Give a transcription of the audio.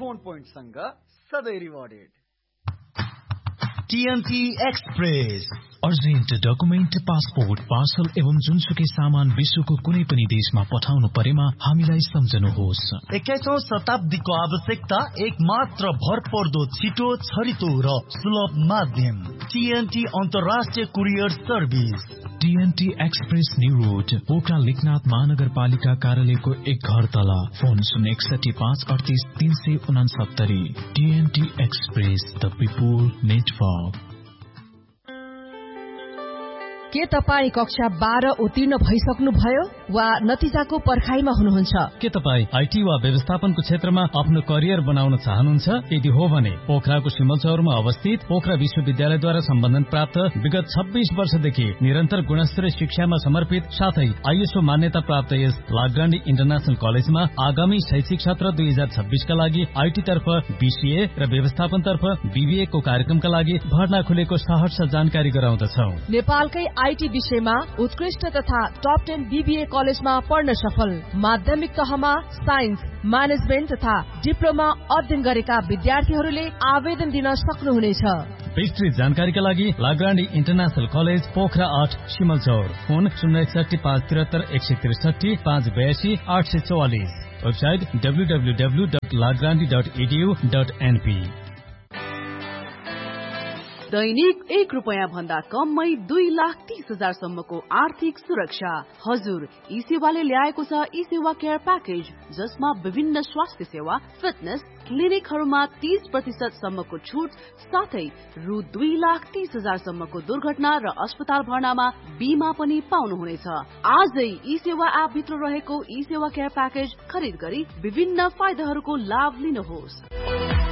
Phone point सँग सधैँ rewarded. TNT express urgent document, passport, parcel एवं जुनसुकै सामान विश्वको कुनै पनि देशमा पठाउनु परेमा हामीलाई सम्झनुहोस्। 21औं शताब्दीको आवश्यकता एक मात्र भरपर्दो, छिटो, छरितो र सुलभ माध्यम। टिएनटी अन्तर्राष्ट्रिय courier service. TNT express new road, Pokhara Lekhnath महानगरपालिका कार्यालयको एक घर तल। Phone 061-538-369। TNT express, the people network. के तपाईँ कक्षा 12 उत्तीर्ण भइसक्नु भयो वा नतिजाको पर्खाइमा हुनुहुन्छ? के तपाईँ आईटी वा व्यवस्थापनको क्षेत्रमा आफ्नो करियर बनाउन चाहनुहुन्छ? यदि हो भने पोखराको सिमलचौरमा अवस्थित पोखरा विश्वविद्यालयद्वारा सम्बन्धन प्राप्त विगत 26 वर्षदेखि निरन्तर गुणस्तरीय शिक्षामा समर्पित साथै आईएसओ मान्यता प्राप्त यस लाग्रान्डी इन्टरनेशनल कलेजमा आगामी शैक्षिक सत्र 2026 का लागि आईटी तर्फ बीसीए र व्यवस्थापन तर्फ बीबीए को कार्यक्रमका लागि भर्ना खुलेको सहर्ष जानकारी गराउँदछौ। नेपालकै आईटी विषयमा उत्कृष्ट तथा टप 10 बीबीए कलेजमा पढ्न सफल, माध्यमिक तहमा साइन्स, म्यानेजमेन्ट तथा डिप्लोमा अध्ययन गरेका विद्यार्थीहरूले आवेदन दिन सक्नुहुनेछ। विस्तृत जानकारीका लागि लाग्रान्डी international college Pokhara 8 Simalchaur. Phone 061-73-163-582-844। Website www.lagrandi.edu.np। दैनिक ₹1 भन्दा कममै 2,30,000 सम्मको आर्थिक सुरक्षा। हजुर, ई सेवाले ल्याएको छ ई सेवा केयर प्याकेज, जसमा विभिन्न स्वास्थ्य सेवा, फिटनेस क्लिनिकहरूमा 30% सम्मको छुट साथै ₹2,30,000 सम्मको दुर्घटना र अस्पताल भर्नामा बीमा पनि पाउनुहुनेछ। आजै ई सेवा एप भित्र रहेको ई सेवा केयर प्याकेज खरिद गरी विभिन्न फाइदाहरूको लाभ लिनुहोस्।